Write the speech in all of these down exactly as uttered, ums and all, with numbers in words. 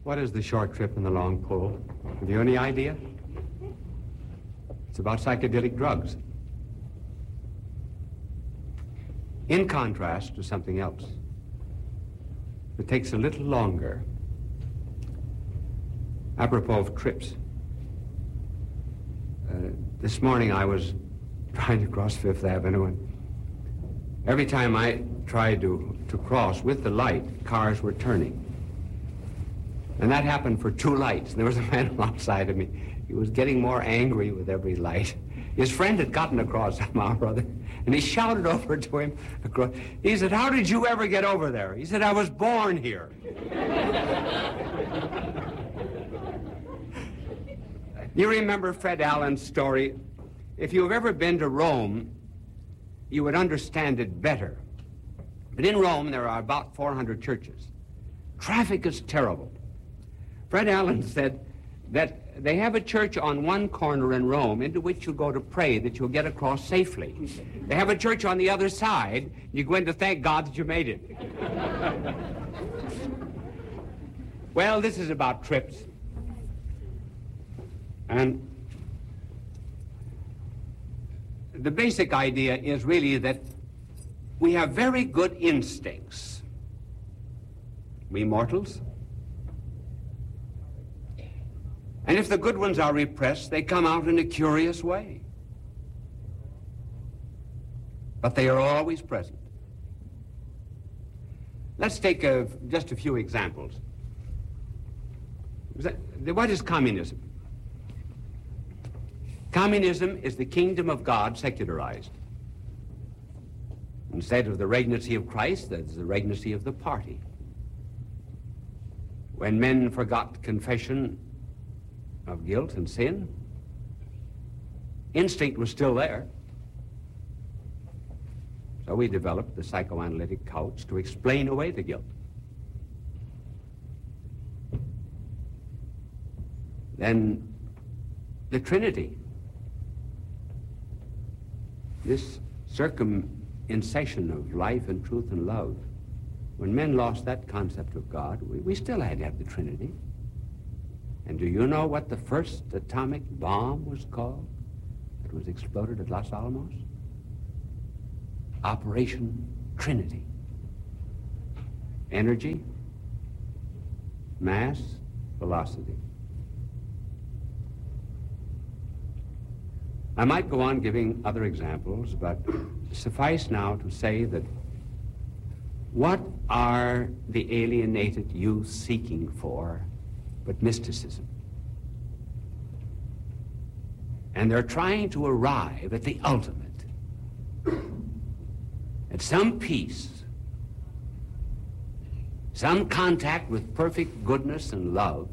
What is the short trip and the long pull? Have you any idea? It's about psychedelic drugs. In contrast to something else, it takes a little longer. Apropos of trips. Uh, this morning I was trying to cross Fifth Avenue, and every time I tried to, to cross with the light, cars were turning. And that happened for two lights. And there was a man alongside of me. He was getting more angry with every light. His friend had gotten across somehow or other, and he shouted over to him across. He said, "How did you ever get over there?" He said, "I was born here." You remember Fred Allen's story? If you've ever been to Rome, you would understand it better. But in Rome, there are about four hundred churches. Traffic is terrible. Fred Allen said that they have a church on one corner in Rome into which you go to pray that you'll get across safely. They have a church on the other side. You go in to thank God that you made it. Well, this is about trips. And the basic idea is really that we have very good instincts, we mortals. And if the good ones are repressed, they come out in a curious way. But they are always present. Let's take a, just a few examples. What is communism? Communism is the kingdom of God secularized. Instead of the regnancy of Christ, there's the regnancy of the party. When men forgot confession of guilt and sin, instinct was still there. So we developed the psychoanalytic couch to explain away the guilt. Then the Trinity, this circumcision of life and truth and love. When men lost that concept of God, we, we still had to have the Trinity. And do you know what the first atomic bomb was called that was exploded at Los Alamos? Operation Trinity. Energy, mass, velocity. I might go on giving other examples, but suffice now to say that what are the alienated youth seeking for but mysticism? And they're trying to arrive at the ultimate, at some peace, some contact with perfect goodness and love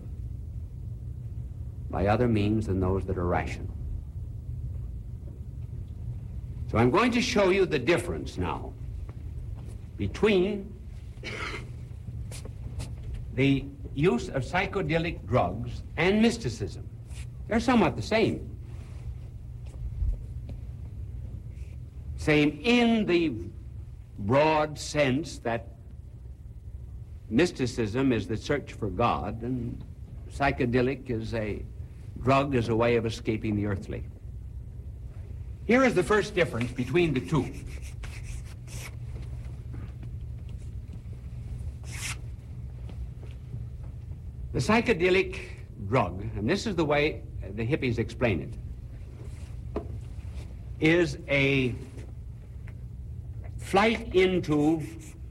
by other means than those that are rational. So I'm going to show you the difference now between the use of psychedelic drugs and mysticism. They're somewhat the same. Same in the broad sense that mysticism is the search for God, and psychedelic is a drug as a way of escaping the earthly. Here is the first difference between the two. The psychedelic drug, and this is the way the hippies explain it, is a flight into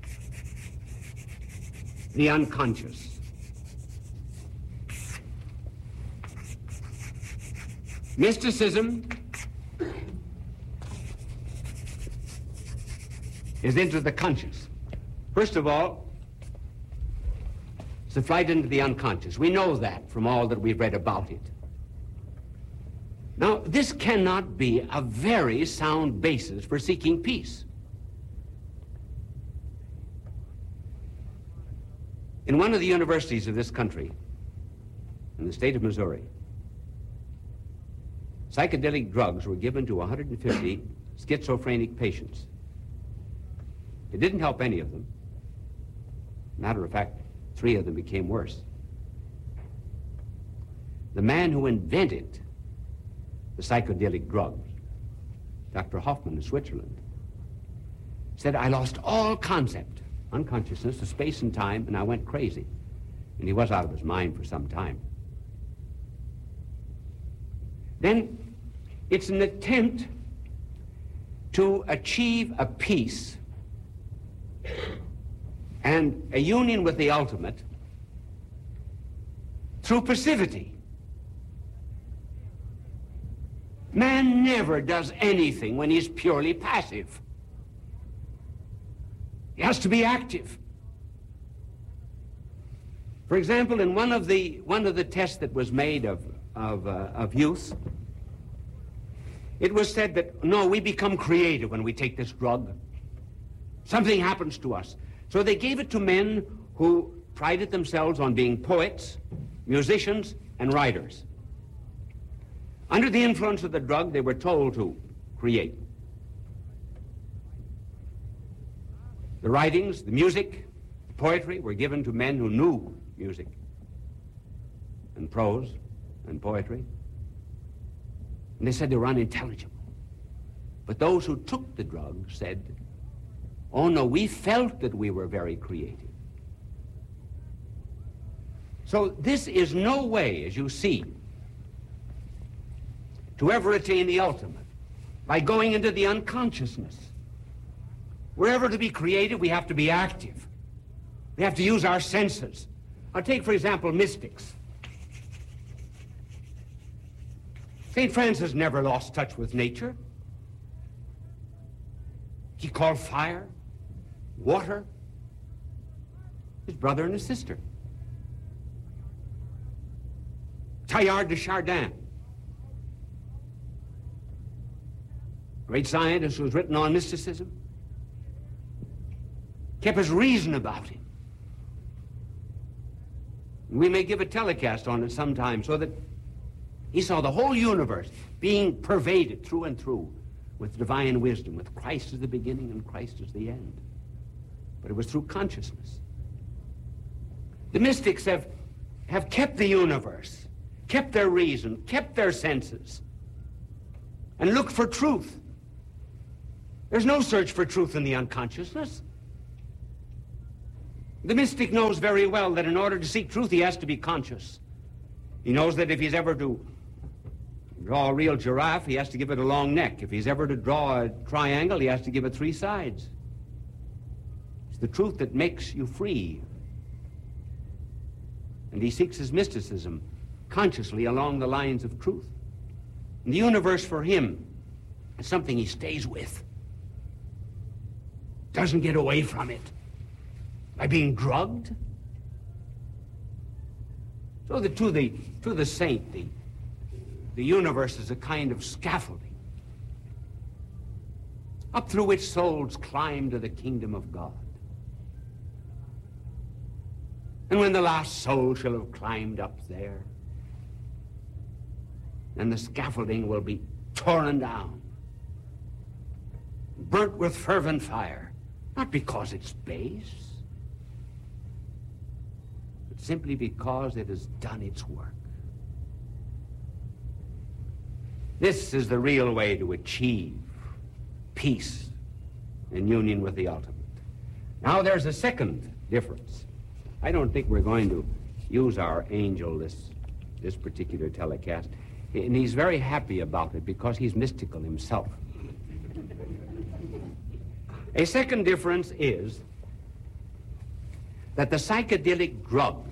the unconscious. Mysticism is into the conscious. First of all, it's a flight into the unconscious. We know that from all that we've read about it. Now, this cannot be a very sound basis for seeking peace. In one of the universities of this country, in the state of Missouri, psychedelic drugs were given to one hundred fifty schizophrenic patients. It didn't help any of them. Matter of fact, three of them became worse. the man who invented the psychedelic drugs, Doctor Hoffman of Switzerland, said, I lost all concept, unconsciousness of space and time, and I went crazy. And he was out of his mind for some time. Then it's an attempt to achieve a peace and a union with the ultimate through passivity. Man never does anything when he's purely passive. He has to be active. For example, in one of the one of the tests that was made of of, uh, of youth, it was said that no, we become creative when we take this drug. Something happens to us. So they gave it to men who prided themselves on being poets, musicians, and writers. Under the influence of the drug, they were told to create. The writings, the music, the poetry were given to men who knew music and prose and poetry. And they said they were unintelligible. But those who took the drug said, oh no, we felt that we were very creative. So this is no way, as you see, to ever attain the ultimate by going into the unconsciousness. We're ever to be creative, we have to be active. We have to use our senses. I'll take, for example, mystics. Saint Francis never lost touch with nature. He called fire, water, his brother and his sister. Teilhard de Chardin, great scientist who's written on mysticism, kept his reason about him. We may give a telecast on it sometime so that he saw the whole universe being pervaded through and through with divine wisdom, with Christ as the beginning and Christ as the end. But it was through consciousness. The mystics have, have kept the universe, kept their reason, kept their senses, and looked for truth. There's no search for truth in the unconsciousness. The mystic knows very well that in order to seek truth, he has to be conscious. He knows that if he's ever to draw a real giraffe, he has to give it a long neck. If he's ever to draw a triangle, he has to give it three sides. It's the truth that makes you free. And he seeks his mysticism consciously along the lines of truth. And the universe for him is something he stays with. Doesn't get away from it by being drugged. So that to the, to the saint, the, the universe is a kind of scaffolding up through which souls climb to the kingdom of God. And when the last soul shall have climbed up there, then the scaffolding will be torn down, burnt with fervent fire, not because it's base, but simply because it has done its work. This is the real way to achieve peace and union with the ultimate. Now there's a second difference. I don't think we're going to use our angel this, this particular telecast, and he's very happy about it because he's mystical himself. A second difference is that the psychedelic drug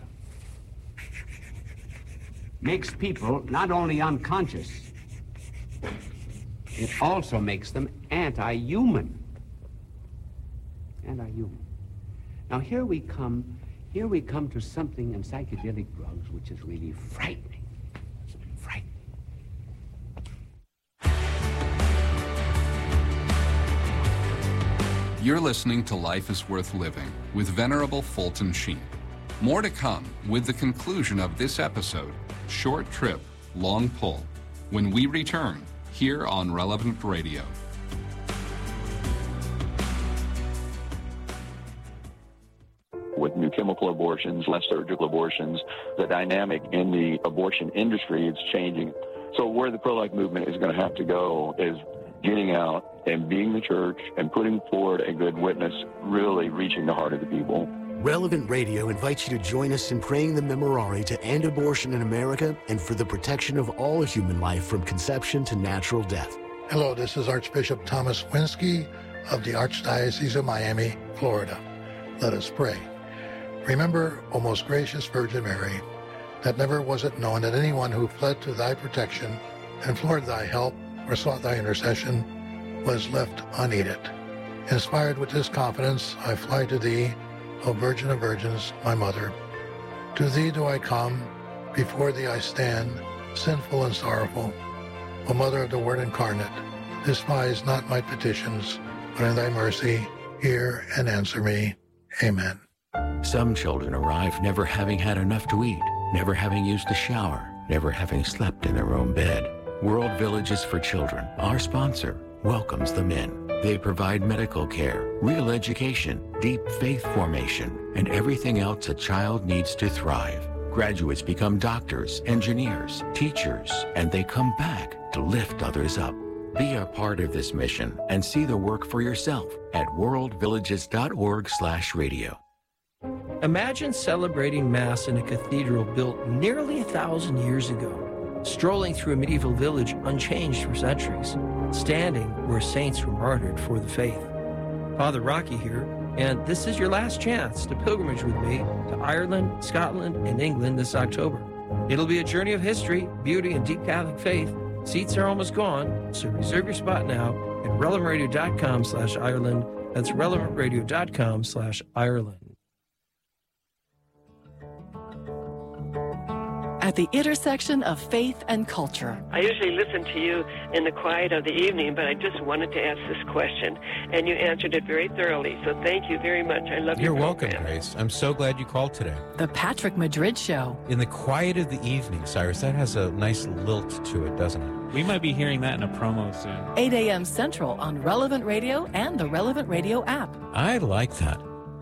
makes people not only unconscious, it also makes them anti-human. Anti-human. Now here we come, here we come to something in psychedelic drugs which is really frightening. Frightening. You're listening to Life is Worth Living with Venerable Fulton Sheen. More to come with the conclusion of this episode, Short Trip, Long Pull, when we return here on Relevant Radio. With New Chemical Avoid abortions, less surgical abortions. The dynamic in the abortion industry is changing. So where the pro-life movement is going to have to go is getting out and being the church and putting forward a good witness, really reaching the heart of the people. Relevant Radio invites you to join us in praying the Memorare to end abortion in America and for the protection of all human life from conception to natural death. Hello, this is Archbishop Thomas Winsky of the Archdiocese of Miami, Florida. Let us pray. Remember, O most gracious Virgin Mary, that never was it known that anyone who fled to thy protection, implored thy help, or sought thy intercession, was left unaided. Inspired with this confidence, I fly to thee, O Virgin of Virgins, my Mother. To thee do I come, before thee I stand, sinful and sorrowful. O Mother of the Word incarnate, despise not my petitions, but in thy mercy hear and answer me. Amen. Some children arrive never having had enough to eat, never having used a shower, never having slept in their own bed. World Villages for Children, our sponsor, welcomes them in. They provide medical care, real education, deep faith formation, and everything else a child needs to thrive. Graduates become doctors, engineers, teachers, and they come back to lift others up. Be a part of this mission and see the work for yourself at world villages dot org slash radio. Imagine celebrating Mass in a cathedral built nearly a thousand years ago, strolling through a medieval village unchanged for centuries, standing where saints were martyred for the faith. Father Rocky here, and this is your last chance to pilgrimage with me to Ireland, Scotland, and England this October. It'll be a journey of history, beauty, and deep Catholic faith. Seats are almost gone, so reserve your spot now at relevant radio dot com slash Ireland. That's relevant radio dot com slash Ireland. At the intersection of faith and culture. I usually listen to you in the quiet of the evening, but I just wanted to ask this question, and you answered it very thoroughly, so thank you very much. I love You're your welcome, program. Grace. I'm so glad you called today. The Patrick Madrid Show. In the quiet of the evening, Cyrus, that has a nice lilt to it, doesn't it? We might be hearing that in a promo soon. eight a.m. Central on Relevant Radio and the Relevant Radio app. I like that.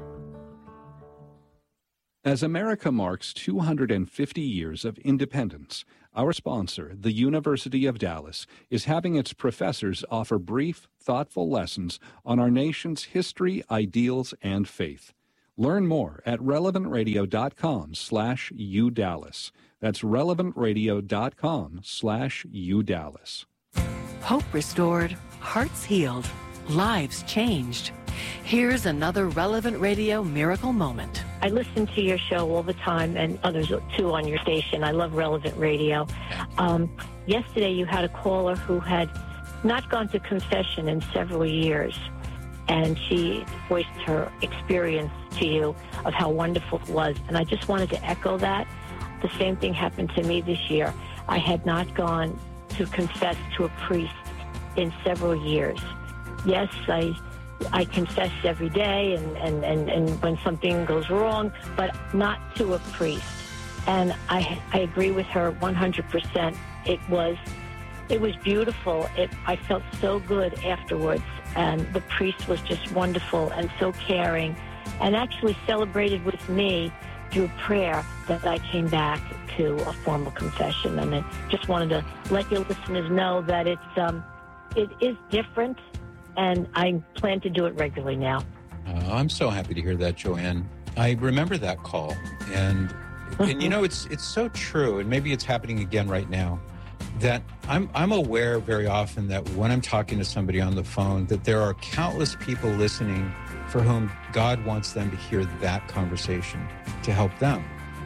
As America marks two hundred fifty years of independence, our sponsor, the University of Dallas, is having its professors offer brief, thoughtful lessons on our nation's history, ideals, and faith. Learn more at relevant radio dot com slash U Dallas. That's relevant radio dot com slash U Dallas. Hope restored, hearts healed, lives changed. Here's another Relevant Radio miracle moment. I listen to your show all the time, and others too on your station. I love Relevant Radio. Um, yesterday you had a caller who had not gone to confession in several years, and she voiced her experience to you of how wonderful it was. And I just wanted to echo that. The same thing happened to me this year. I had not gone to confess to a priest in several years. Yes, I... I confess every day and, and, and, and when something goes wrong, but not to a priest. And I I agree with her one hundred percent. It was it was beautiful. It, I felt so good afterwards. And the priest was just wonderful and so caring and actually celebrated with me through prayer that I came back to a formal confession. And I just wanted to let your listeners know that it's um it is different. And I plan to do it regularly now. Uh, I'm so happy to hear that, Joanne. I remember that call, and mm-hmm. and you know it's it's so true, and maybe it's happening again right now. That I'm I'm aware very often that when I'm talking to somebody on the phone, that there are countless people listening for whom God wants them to hear that conversation to help them.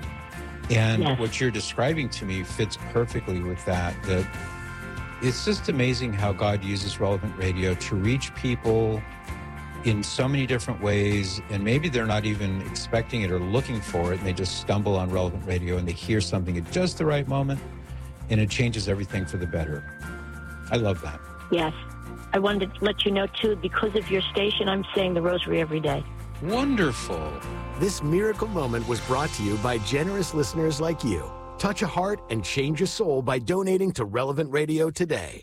And yes. What you're describing to me fits perfectly with that. That. It's just amazing how God uses Relevant Radio to reach people in so many different ways, and maybe they're not even expecting it or looking for it, and they just stumble on Relevant Radio and they hear something at just the right moment, and it changes everything for the better. I love that. Yes. I wanted to let you know, too, because of your station, I'm saying the rosary every day. Wonderful. This miracle moment was brought to you by generous listeners like you. Touch a heart and change a soul by donating to Relevant Radio today.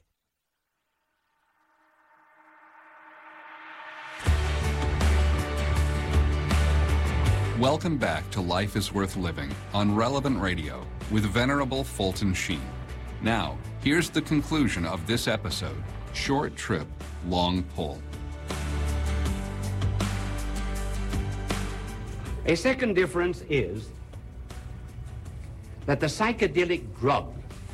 Welcome back to Life is Worth Living on Relevant Radio with Venerable Fulton Sheen. Now, here's the conclusion of this episode, Short Trip, Long Pull. A second difference is that the psychedelic drug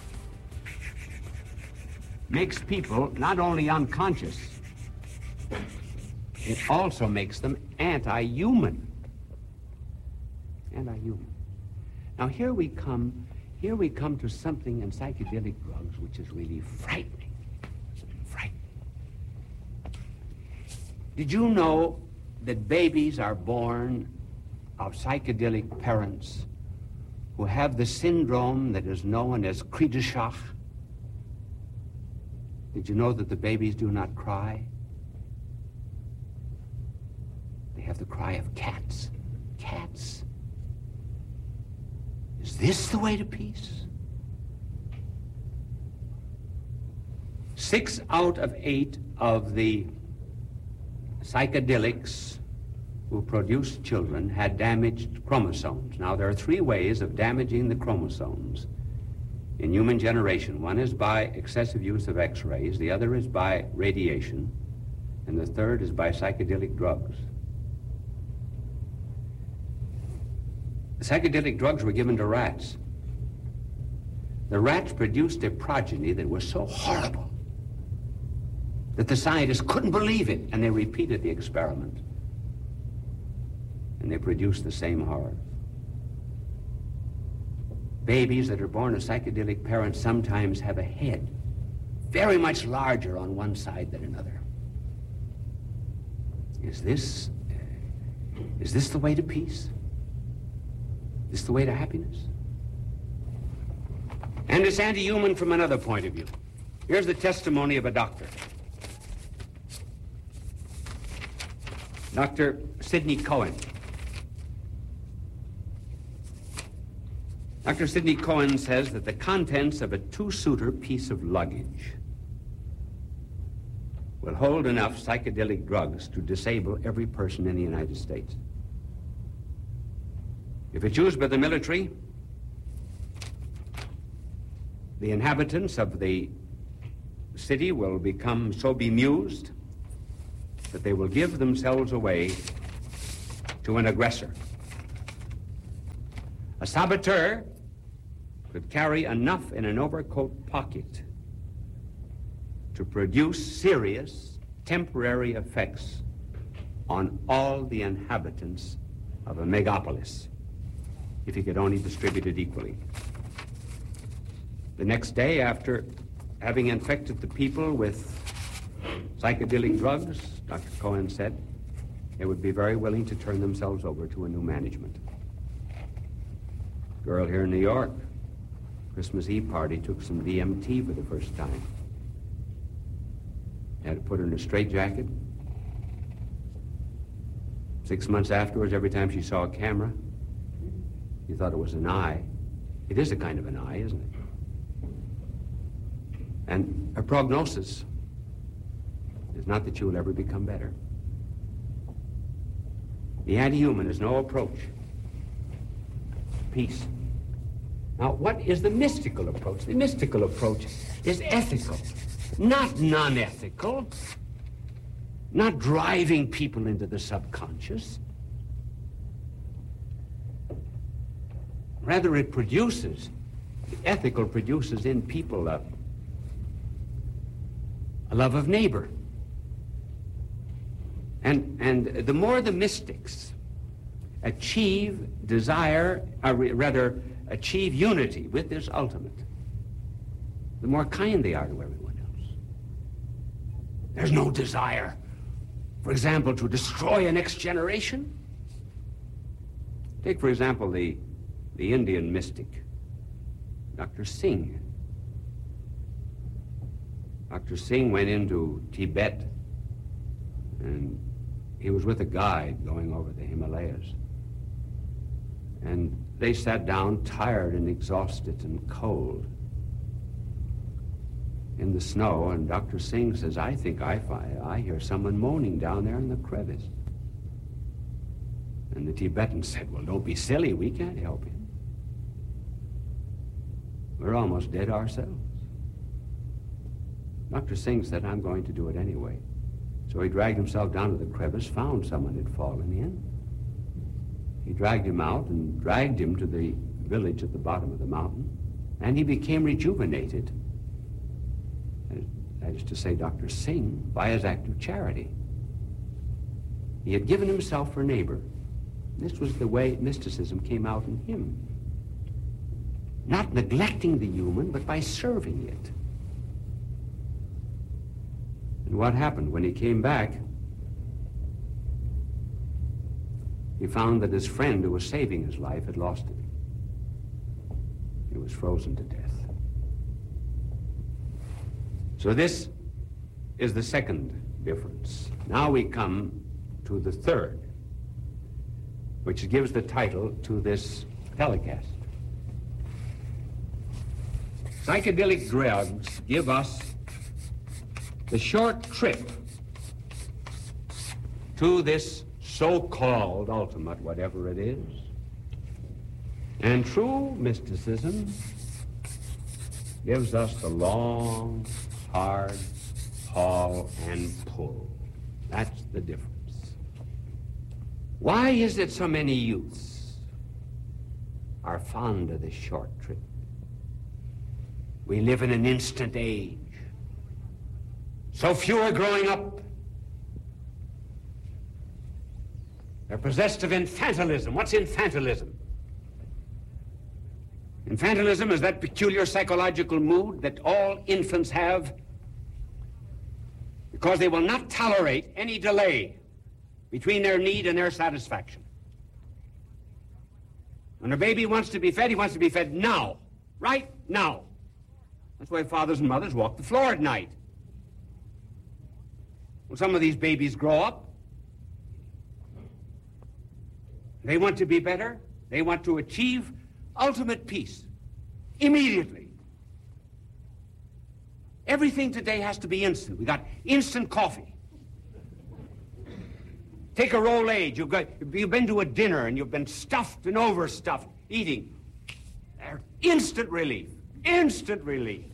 makes people not only unconscious, it also makes them anti-human. Anti-human. Now here we come, here we come to something in psychedelic drugs which is really frightening. Frightening. Did you know that babies are born of psychedelic parents who have the syndrome that is known as cri de chat? Did you know that the babies do not cry? They have the cry of cats. Cats. Is this the way to peace? Six out of eight of the psychedelics who produced children had damaged chromosomes. Now, there are three ways of damaging the chromosomes in human generation. One is by excessive use of X-rays, the other is by radiation, and the third is by psychedelic drugs. The psychedelic drugs were given to rats. The rats produced a progeny that was so horrible that the scientists couldn't believe it, and they repeated the experiment. And they produced the same horror. Babies that are born of psychedelic parents sometimes have a head very much larger on one side than another. Is this, uh, is this the way to peace? Is this the way to happiness? And it's anti-human from another point of view. Here's the testimony of a doctor. Doctor Sidney Cohen. Doctor Sidney Cohen says that the contents of a two-suiter piece of luggage will hold enough psychedelic drugs to disable every person in the United States. If it's used by the military, the inhabitants of the city will become so bemused that they will give themselves away to an aggressor. A saboteur could carry enough in an overcoat pocket to produce serious temporary effects on all the inhabitants of a megapolis, if he could only distribute it equally. The next day, after having infected the people with psychedelic drugs, Doctor Cohen said, they would be very willing to turn themselves over to a new management. Girl here in New York, Christmas Eve party, took some D M T for the first time. Had to put her in a straitjacket. Six months afterwards, every time she saw a camera, you thought it was an eye. It is a kind of an eye, isn't it? And her prognosis is not that she will ever become better. The anti-human is no approach. Peace. Now, what is the mystical approach? The mystical approach is ethical, not non-ethical, not driving people into the subconscious. Rather, it produces, the ethical produces in people a, a love of neighbor. And, and the more the mystics achieve desire, or rather achieve unity with this ultimate, the more kind they are to everyone else. There's no desire, for example, to destroy a next generation. Take, for example, the, the Indian mystic, Doctor Singh. Doctor Singh went into Tibet, and he was with a guide going over the Himalayas. And they sat down tired and exhausted and cold in the snow, and Doctor Singh says, I think I, I hear someone moaning down there in the crevice. And the Tibetan said, well, don't be silly. We can't help him. We're almost dead ourselves. Doctor Singh said, I'm going to do it anyway. So he dragged himself down to the crevice, found someone had fallen in. He dragged him out and dragged him to the village at the bottom of the mountain, and he became rejuvenated. That is to say, Doctor Singh, by his act of charity. He had given himself for neighbor. This was the way mysticism came out in him. Not neglecting the human, but by serving it. And what happened when he came back? He found that his friend who was saving his life had lost it. He was frozen to death. So this is the second difference. Now we come to the third, which gives the title to this telecast. Psychedelic drugs give us the short trip to this so-called ultimate, whatever it is. And true mysticism gives us the long, hard haul and pull. That's the difference. Why is it so many youths are fond of this short trip? We live in an instant age. So few are growing up. They're possessed of infantilism. What's infantilism? Infantilism is that peculiar psychological mood that all infants have because they will not tolerate any delay between their need and their satisfaction. When a baby wants to be fed, he wants to be fed now, right now. That's why fathers and mothers walk the floor at night. Well, some of these babies grow up. They want to be better. They want to achieve ultimate peace immediately. Everything today has to be instant. We got instant coffee. Take a roll age. You've, got, you've been to a dinner and you've been stuffed and overstuffed eating. There's instant relief. Instant relief.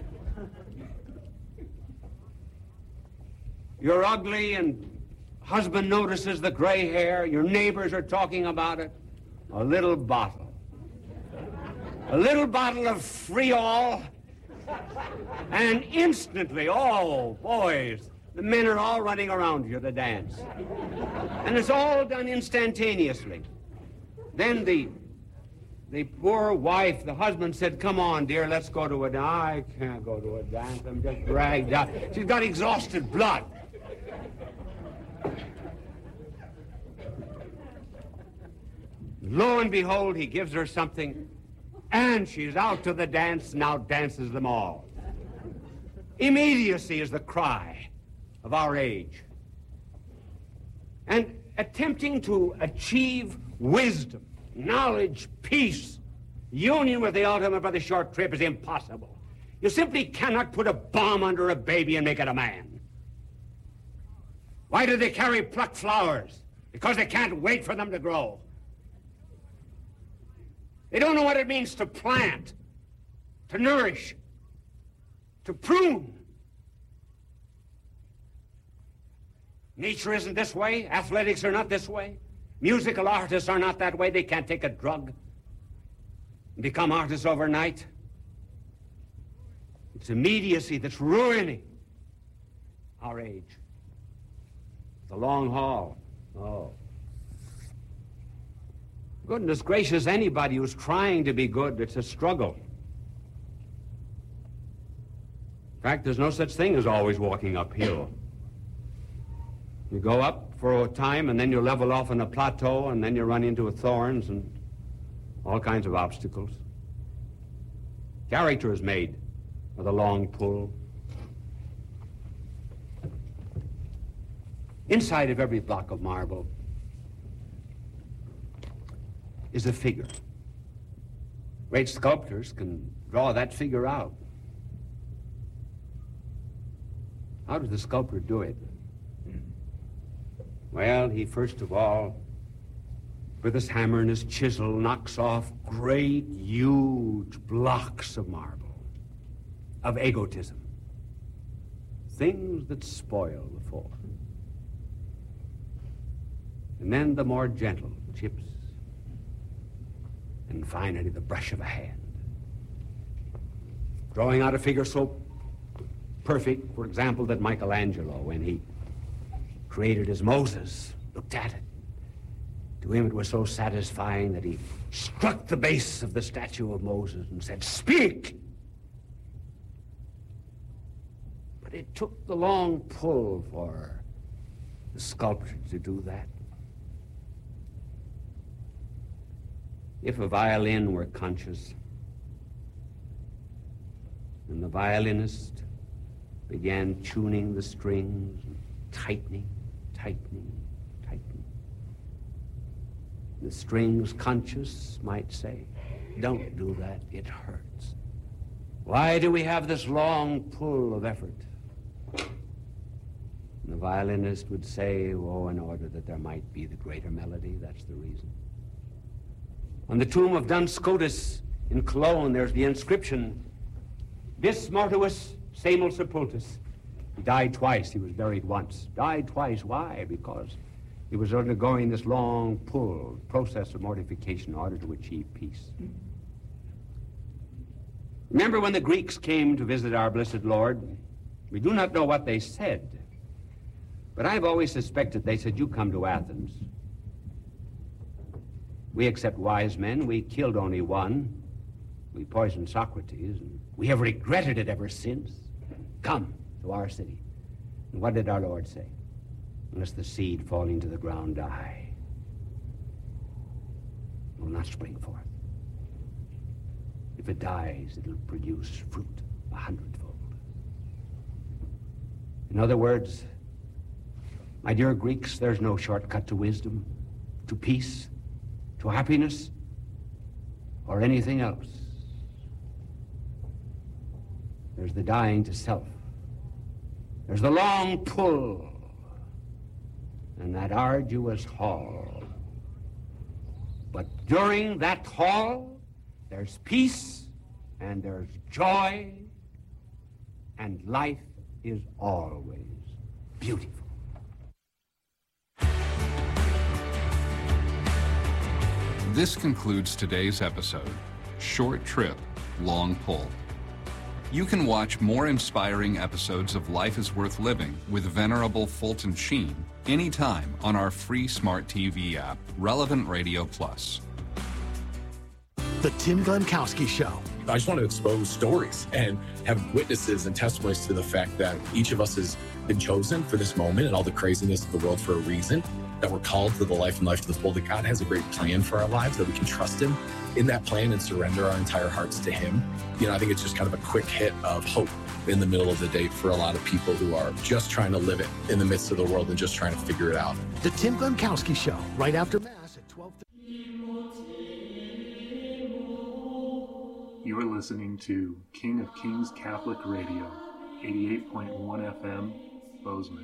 You're ugly and husband notices the gray hair. Your neighbors are talking about it. A little bottle. A little bottle of Free-All. And instantly, oh, boys, the men are all running around you to dance. And it's all done instantaneously. Then the, the poor wife, the husband said, come on, dear, let's go to a dance. I can't go to a dance. I'm just dragged out. She's got exhausted blood. Lo and behold, he gives her something, and she's out to the dance, now dances them all. Immediacy is the cry of our age. And attempting to achieve wisdom, knowledge, peace, union with the ultimate by the short trip is impossible. You simply cannot put a bomb under a baby and make it a man. Why do they carry plucked flowers? Because they can't wait for them to grow. They don't know what it means to plant, to nourish, to prune. Nature isn't this way. Athletics are not this way. Musical artists are not that way. They can't take a drug and become artists overnight. It's immediacy that's ruining our age. The long haul. Oh. Goodness gracious, anybody who's trying to be good, it's a struggle. In fact, there's no such thing as always walking uphill. You go up for a time, and then you level off on a plateau, and then you run into thorns and all kinds of obstacles. Character is made of the long pull. Inside of every block of marble is a figure. Great sculptors can draw that figure out. How does the sculptor do it? Well, he first of all with his hammer and his chisel, knocks off great, huge blocks of marble, of egotism, things that spoil the form. And then the more gentle chips, and finally the brush of a hand, drawing out a figure so perfect, for example, that Michelangelo, when he created his Moses, looked at it. To him it was so satisfying that he struck the base of the statue of Moses and said, "Speak!" But it took the long pull for the sculptor to do that. If a violin were conscious, and the violinist began tuning the strings, and tightening, tightening, tightening, the strings conscious might say, "Don't do that, it hurts. Why do we have this long pull of effort?" And the violinist would say, "Oh, in order that there might be the greater melody, that's the reason." On the tomb of Duns Scotus in Cologne, there's the inscription, "Vis mortuus semel sepultus." He died twice. He was buried once. Died twice. Why? Because he was undergoing this long pull, process of mortification in order to achieve peace. Remember when the Greeks came to visit our blessed Lord? We do not know what they said, but I've always suspected they said, "You come to Athens. We accept wise men. We killed only one. We poisoned Socrates, and we have regretted it ever since. Come to our city." And what did our Lord say? "Unless the seed falling to the ground die, it will not spring forth. If it dies, it'll produce fruit a hundredfold." In other words, my dear Greeks, there's no shortcut to wisdom, to peace, to happiness, or anything else. There's the dying to self. There's the long pull, and that arduous haul. But during that haul, there's peace, and there's joy, and life is always beautiful. This concludes today's episode, Short Trip, Long Pull. You can watch more inspiring episodes of Life is Worth Living with Venerable Fulton Sheen anytime on our free smart T V app, Relevant Radio Plus. The Tim Glemkowski Show. I just want to expose stories and have witnesses and testimonies to the fact that each of us has been chosen for this moment and all the craziness of the world for a reason, that we're called to the life and life to the full, that God has a great plan for our lives, that we can trust Him in that plan and surrender our entire hearts to Him. You know, I think it's just kind of a quick hit of hope in the middle of the day for a lot of people who are just trying to live it in the midst of the world and just trying to figure it out. The Tim Glemkowski Show, right after Mass at twelve thirty. You are listening to King of Kings Catholic Radio, eighty-eight point one F M, Bozeman.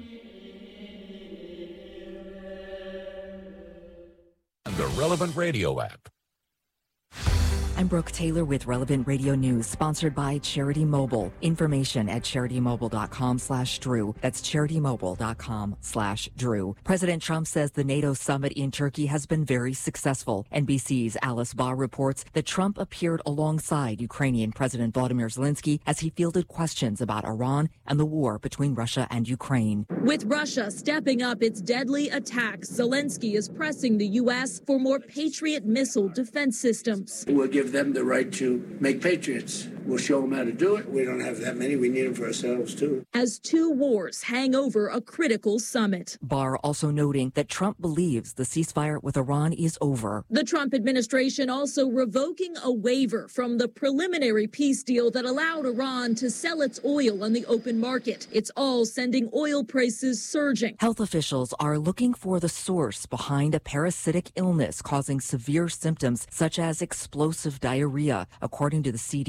The Relevant Radio app. I'm Brooke Taylor with Relevant Radio News, sponsored by Charity Mobile. Information at CharityMobile.com slash Drew. That's CharityMobile.com slash Drew. President Trump says the NATO summit in Turkey has been very successful. N B C's Alice Baugh reports that Trump appeared alongside Ukrainian President Volodymyr Zelensky as he fielded questions about Iran and the war between Russia and Ukraine. With Russia stepping up its deadly attacks, Zelensky is pressing the U S for more Patriot missile defense systems. We'll give them the right to make Patriots. We'll show them how to do it. We don't have that many. We need them for ourselves, too. As two wars hang over a critical summit. Barr also noting that Trump believes the ceasefire with Iran is over. The Trump administration also revoking a waiver from the preliminary peace deal that allowed Iran to sell its oil on the open market. It's all sending oil prices surging. Health officials are looking for the source behind a parasitic illness causing severe symptoms such as explosive diarrhea. According to the C D C,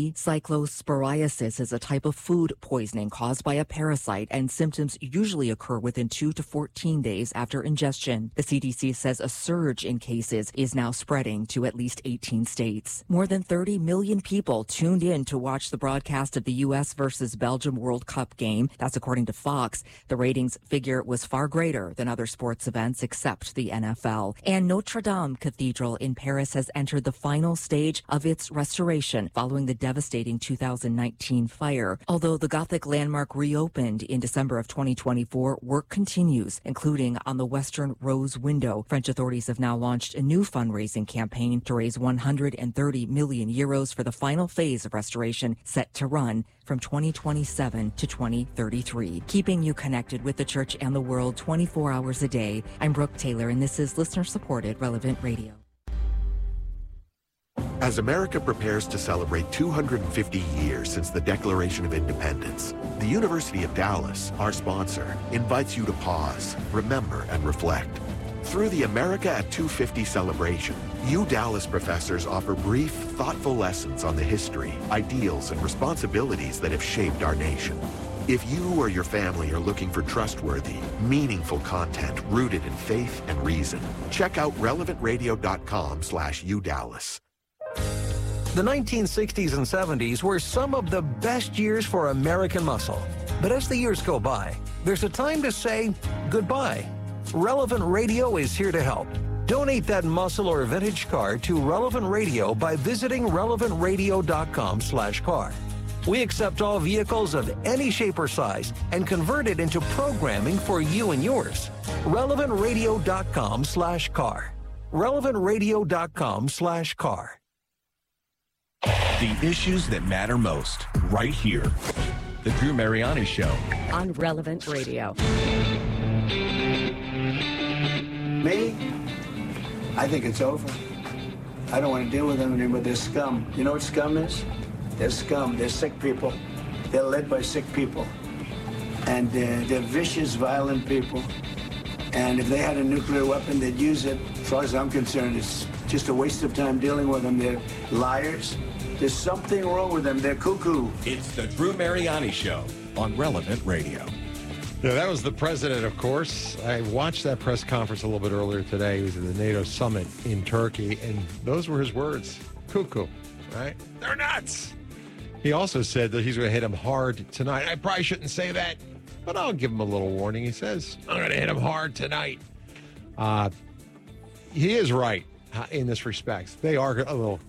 study. Cyclosporiasis is a type of food poisoning caused by a parasite, and symptoms usually occur within two to fourteen days after ingestion. The C D C says a surge in cases is now spreading to at least eighteen states. More than thirty million people tuned in to watch the broadcast of the U S versus Belgium World Cup game. That's according to Fox. The ratings figure was far greater than other sports events except the N F L. And Notre Dame Cathedral in Paris has entered the final stage of its restoration following the devastating two thousand nineteen fire. Although the Gothic landmark reopened in December of twenty twenty-four, work continues, including on the western rose window. French authorities have now launched a new fundraising campaign to raise one hundred thirty million euros for the final phase of restoration set to run from twenty twenty-seven to twenty thirty-three. Keeping you connected with the church and the world twenty-four hours a day. I'm Brooke Taylor, and this is listener-supported Relevant Radio. As America prepares to celebrate two hundred fifty years since the Declaration of Independence, the University of Dallas, our sponsor, invites you to pause, remember, and reflect. Through the America at two fifty celebration, U Dallas professors offer brief, thoughtful lessons on the history, ideals, and responsibilities that have shaped our nation. If you or your family are looking for trustworthy, meaningful content rooted in faith and reason, check out relevant radio dot com slash U Dallas. The nineteen sixties and seventies were some of the best years for American muscle. But as the years go by, there's a time to say goodbye. Relevant Radio is here to help. Donate that muscle or vintage car to Relevant Radio by visiting relevant radio dot com slash car. We accept all vehicles of any shape or size and convert it into programming for you and yours. relevant radio dot com slash car. relevant radio dot com slash car. The issues that matter most, right here. The Drew Mariani Show. On Relevant Radio. Me? I think it's over. I don't want to deal with them anymore. They're scum. You know what scum is? They're scum. They're sick people. They're led by sick people. And uh, they're vicious, violent people. And if they had a nuclear weapon, they'd use it. As far as I'm concerned, it's just a waste of time dealing with them. They're liars. There's something wrong with them. They're cuckoo. It's the Drew Mariani Show on Relevant Radio. Yeah, that was the president, of course. I watched that press conference a little bit earlier today. He was at the NATO summit in Turkey, and those were his words. Cuckoo, right? They're nuts. He also said that he's going to hit him hard tonight. I probably shouldn't say that, but I'll give him a little warning. He says, I'm going to hit him hard tonight. Uh, he is right in this respect. They are a little